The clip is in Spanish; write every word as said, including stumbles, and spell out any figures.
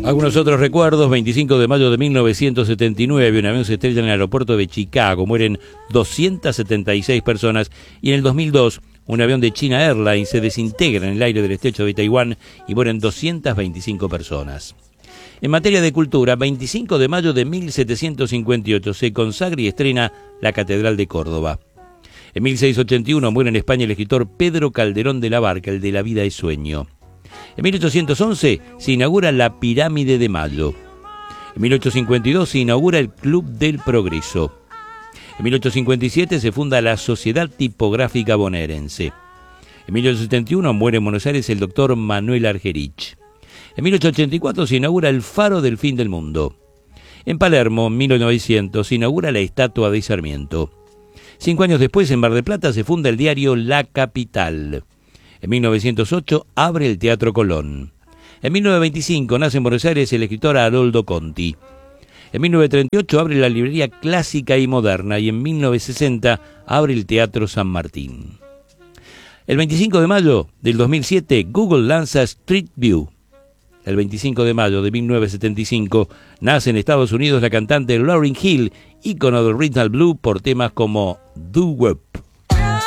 Algunos otros recuerdos: veinticinco de mayo de mil novecientos setenta y nueve, un avión se estrella en el aeropuerto de Chicago, mueren doscientas setenta y seis personas, y en el dos mil dos un avión de China Airlines se desintegra en el aire del estrecho de Taiwán y mueren doscientas veinticinco personas. En materia de cultura, veinticinco de mayo de mil setecientos cincuenta y ocho se consagra y estrena la Catedral de Córdoba. En mil seiscientos ochenta y uno muere en España el escritor Pedro Calderón de la Barca, el de La vida es sueño. En mil ochocientos once se inaugura la Pirámide de Mayo. En mil ochocientos cincuenta y dos se inaugura el Club del Progreso. En mil ochocientos cincuenta y siete se funda la Sociedad Tipográfica Bonaerense. En mil ochocientos setenta y uno muere en Buenos Aires el doctor Manuel Argerich. En mil ochocientos ochenta y cuatro se inaugura el Faro del Fin del Mundo. En Palermo, en mil novecientos, se inaugura la estatua de Sarmiento. Cinco años después, en Mar del Plata, se funda el diario La Capital. En mil novecientos ocho abre el Teatro Colón. En mil novecientos veinticinco nace en Buenos Aires el escritor Haroldo Conti. En mil novecientos treinta y ocho abre la librería Clásica y Moderna y en mil novecientos sesenta abre el Teatro San Martín. El veinticinco de mayo del dos mil siete Google lanza Street View. El veinticinco de mayo de mil novecientos setenta y cinco nace en Estados Unidos la cantante Lauryn Hill, ícono del rhythm and blues por temas como Do Wop.